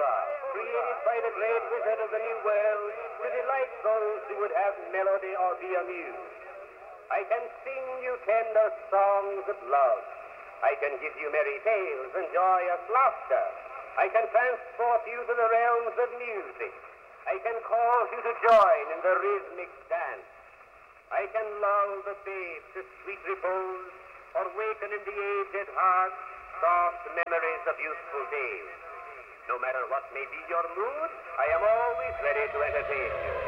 opera, created by the great wizard of the New World to delight those who would have melody or be amused. I can sing you tender songs of love. I can give you merry tales and joyous laughter. I can transport you to the realms of music. I can cause you to join in the rhythmic dance. I can lull the babe to sweet repose, or waken in the aged heart soft memories of youthful days. No matter what may be your mood, I am always ready to entertain you.